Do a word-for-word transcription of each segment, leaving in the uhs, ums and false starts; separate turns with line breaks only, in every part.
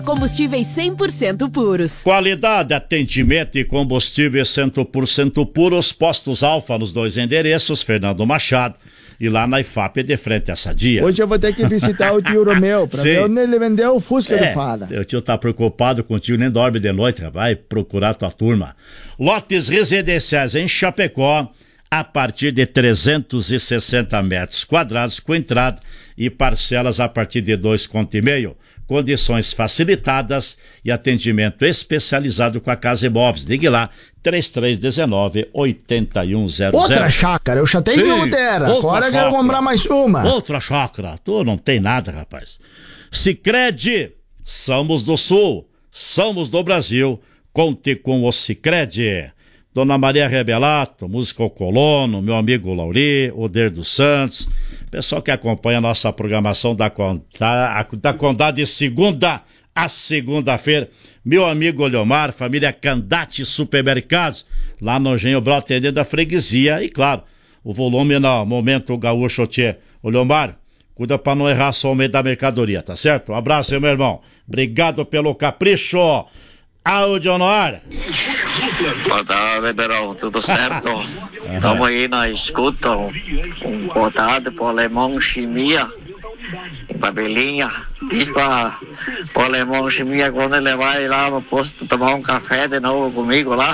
Combustíveis cem por cento puros.
Qualidade, atendimento e combustíveis cem por cento puros. Postos Alfa nos dois endereços, Fernando Machado. E lá na I F A P de frente a Sadia.
Hoje eu vou ter que visitar o tio Romeu pra ver onde ele vendeu o Fusca
é,
do Fada.
O tio tá preocupado contigo, nem dorme de noite, vai procurar tua turma. Lotes residenciais em Chapecó, a partir de trezentos e sessenta metros quadrados, com entrada e parcelas a partir de dois conto e meio. Condições facilitadas e atendimento especializado com a Casa Imóveis. Ligue lá, três três um nove, oito um zero zero.
Outra chácara, eu já tenho outra, agora eu quero comprar mais uma.
Outra chácara, tu não tem nada, rapaz. Sicredi, somos do Sul, somos do Brasil, conte com o Sicredi. Dona Maria Rebelato, Música ao Colono, meu amigo Lauri, Oder dos Santos, pessoal que acompanha a nossa programação da Condá, da Condá de segunda a segunda-feira, meu amigo Oleomar, família Candate Supermercados, lá no Engenho Brau, atendendo a freguesia, e claro, o volume no Momento Gaúcho Tchê. Oleomar, cuida pra não errar só o meio da mercadoria, tá certo? Um abraço, meu irmão, obrigado pelo capricho. Áudio no ar.
Boa tarde, Verão, tudo certo? Estamos aí na escuta. Um, um boa tarde pro Alemão Chimia, em Pabelinha. Diz para o Alemão Chimia quando ele vai lá no posto tomar um café de novo comigo lá.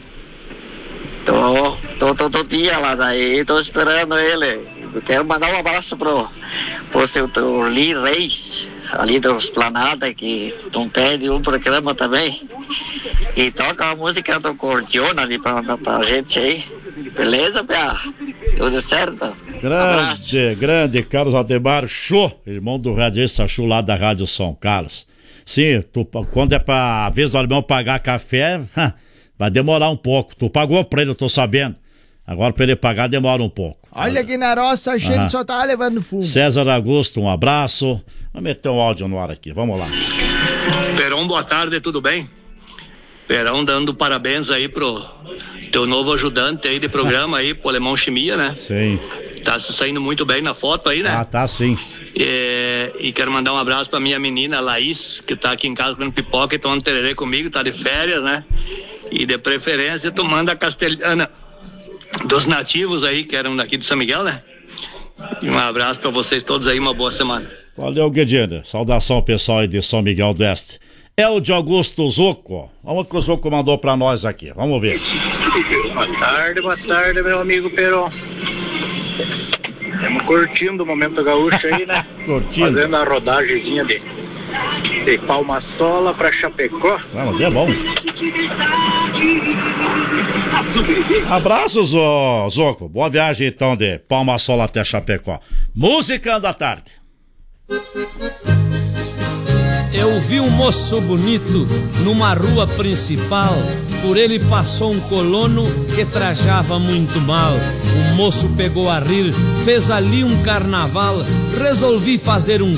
Tô, tô todo dia lá daí, tô esperando ele. Quero mandar um abraço pro, pro seu Lee Reis, ali da Esplanada, que não perde um programa também. E toca a música do Cordiona ali pra, pra, pra gente aí. Beleza, Pia? Tudo certo?
Grande, grande Carlos Ademar Show, irmão do radialista Show lá da Rádio São Carlos. Sim, tu, quando é pra a vez do alemão pagar café, vai demorar um pouco. Tu pagou pra ele, eu tô sabendo. Agora pra ele pagar demora um pouco.
Olha aqui na roça, a gente Aham. só tá levando fumo.
César Augusto, um abraço. Vamos meter um áudio no ar aqui, vamos lá.
Perão, boa tarde, tudo bem? Perão dando parabéns aí pro teu novo ajudante aí de programa aí, pro Alemão Chimia, né?
Sim.
Tá se saindo muito bem na foto aí, né?
Ah, tá sim.
É, e quero mandar um abraço pra minha menina Laís, que tá aqui em casa comendo pipoca e tomando tererê comigo, tá de férias, né? E de preferência tomando a castelhana dos nativos aí, que eram daqui de São Miguel, né? E um abraço pra vocês todos aí, uma boa semana.
Valeu, Guedinho. Saudação pessoal aí de São Miguel do Oeste. É o de Augusto Zucco. Vamos que o Zucco mandou pra nós aqui. Vamos ver.
Boa tarde, boa tarde, meu amigo Perón. Estamos curtindo o Momento Gaúcho aí, né?
Curtindo.
Fazendo a rodagemzinha de, de Palma-Sola pra Chapecó.
Vamos, é bom. Abraços, ô, Zucco. Boa viagem então de Palma-Sola até Chapecó. Música da tarde.
Eu vi um moço bonito numa rua principal. Por ele passou um colono que trajava muito mal. O moço pegou a rir, fez ali um carnaval. Resolvi fazer um